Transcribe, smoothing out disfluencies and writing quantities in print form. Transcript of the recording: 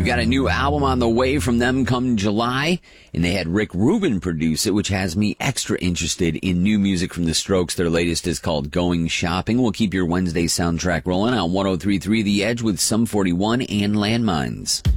We've got a new album on the way from them come July, and they had Rick Rubin produce it, which has me extra interested in new music from The Strokes. Their latest is called Going Shopping. We'll keep your Wednesday soundtrack rolling on 103.3 The Edge with Sum 41 and Landmines.